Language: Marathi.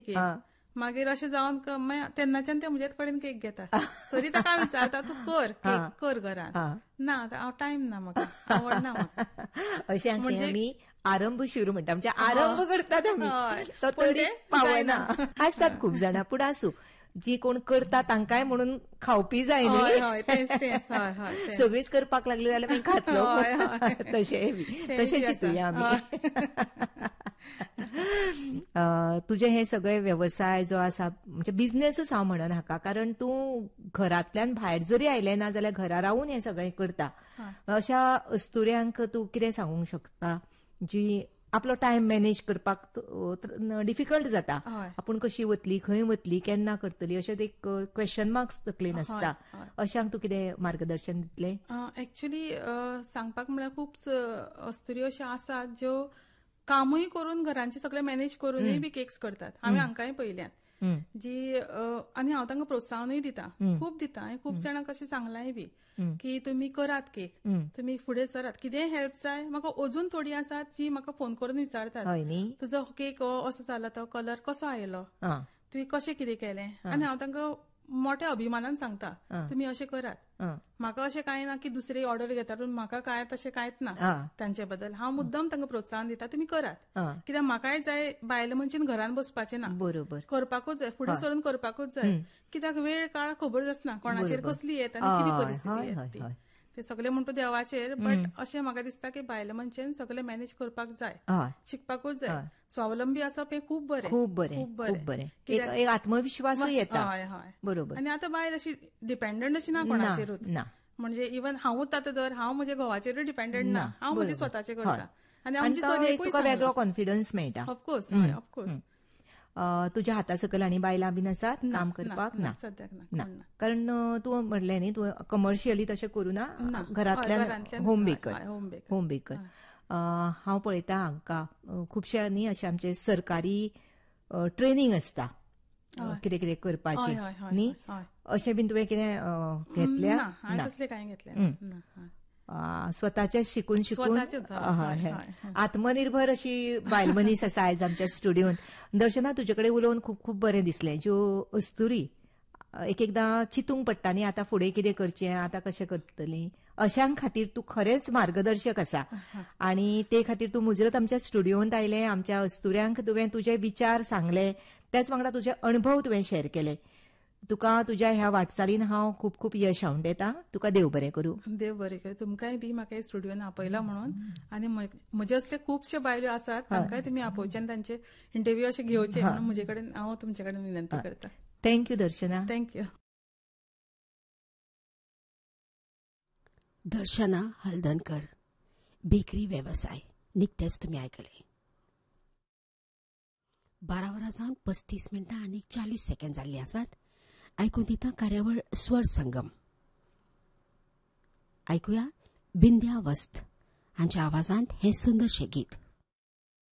केक. मागीर अशें जावन तेन्नाच्यान ते म्हजे कडेन केक घेता. तरी ताका विचारता तूं केक कर घरांत. ना हांव टायम ना म्हाका, आवडना म्हाका. अशें आमी आरंभ सुरू म्हणटा, म्हणजे आरंभ करतात आमी, तो तरी पावना. आसतात खूब जाणां, पूण आसूं जी कोण करता तांकांय म्हणून खावपी जाय न्ही. सगळीच करपाक लागली जाल्यार मागीर खातलो तशें चिंतुया आमी. तुजे हे सगळे व्यवसाय जो आसा, म्हणजे बिझनेसच हांव म्हणन हाका, कारण तूं घरांतल्यान भायर जरी आयलें ना जाल्यार घरा रावून हें सगळें करता. अशा अस्तुऱ्यांक तूं कितें सांगूंक शकता जी आपलो टायम मॅनेज करपाक डिफिकल्ट जाता. आपूण कशी वतली, खंय वतली, केन्ना करतली, अशें एक क्वेश्चन मार्क्स तकलेन आसता. अशांक तूं कितें मार्गदर्शन दितलें? एक्चुअली सांगपाक म्हळ्यार खूब अस्तुरी अश्यो आसात ज्यो कामूय करून घरांचे सगळे मॅनेज करूनय बी केक्स करतात. हांवें हांकांय पळयल्यात जी, आनी हांव तांकां प्रोत्साहनूय दिता, खूब दिता. हांवें खूब जाणांक अशें सांगलांय बी की तुमी करात केक, तुमी फुडें सरात. कितेंय हेल्प जाय म्हाका अजून थोडी आसात जी म्हाका फोन करून विचारतात, तुजो केक असो जाला, तो कलर कसो आयलो, तुवें कशें कितें केलें. आनी हांव तांकां मोठ्या अभिमानान सांगता, तुमी अशें करात. म्हाका अशें कांय ना की दुसरी ऑर्डर घेता पूण म्हाका काय तशें कांयच ना तांचे बद्दल. हांव मुद्दम तांकां प्रोत्साहन दिता, तुमी करात. कित्याक म्हाकाय जाय बायल मनशान घरान बसपाचें ना, बरोबर, करपाकूच जाय, फुडें सरून करपाकूच जाय. कित्याक वेळ काळ खबर आसना कोणाचेर कसली येता आनी कितें परिस्थिती येता ती. ते सगळे म्हणटा देवाचेर, बट अशें म्हाका दिसता की बायल मनशान सगळे मॅनेज करपाक जाय, शिकपाकूच जाय. स्वावलंबी आसप हें खूब बरें, खूब बरें. एक आत्मविश्वास येता. बरोबर. आनी आतां बायल अशी डिपेंडंट अशी ना कोणाचेरूच. म्हणजे इवन हांवूच आतां धर, हांव म्हज्या घोवाचेरूच डिपेंडंट ना, हांव म्हजें स्वताचें करता. आनी आमची चलयेकूय तुका वेगळो कॉन्फिडन्स मेळटा. ऑफकोर्स. तुज्या हाता सकयल आनी बायलां बीन आसात काम करपाक? ना, सद्याक ना. कारण तूं म्हणलें न्ही, तूं कमर्शियली तशें करूना, घरांतल्यान होम बेकर. हांव पळयता हांकां खुबश्यांनी अशें आमचे सरकारी ट्रेनिंग आसता कितें कितें करपाची न्ही, अशें बीन तुवें कितें घेतल्या? ना, तसलें कांय घेतलें. स्वताचें शिकून आत्मनिर्भर अशी बायल मनीस आसा आयज आमच्या स्टुडियोंत. दर्शना, तुजे कडेन उलोवन खूब खूब बरें दिसलें. ज्यो अस्तुरी एकदां चिंतूंक पडटा न्ही, आतां फुडें कितें करचें, आतां कशें करतलीं, अशां खातीर तूं खरेंच मार्गदर्शक आसा. आनी ते खातीर तूं मुजरत आमच्या स्टुडियोंत आयलें, आमच्या अस्तुऱ्यांक तुवें तुजे विचार सांगले, त्याच वांगडा तुजे अणभव तुवें शेअर केले. तुका तुज्या ह्या वाटचालीन हांव खूब खूब यश हांवडेतां. तुका देव बरें करूं. देव बरें करूं. तुमकांय बी म्हाका स्टुडियोन आपयला म्हणून. आनी म्हजे असले खुबशे बायल्यो आसात, तांकांय तुमी आपोवचे आनी तांचे इंटरव्यू अशे घेवचे म्हणून म्हजे कडेन हांव तुमचे कडेन विनंती करता. थँक्यू दर्शना. थँक्यू. दर्शना हळदणकर, बेकरी व्यवसाय, निकतेच तुम्ही ऐकले. 12:35 आणि 40 सेकंद जाल्ली आसात. ऐकून दिता कार्यावळ स्वर संगम. ऐकूया बिंद्या वस्त हांच्या आवाजांत हे सुंदरशे गीत.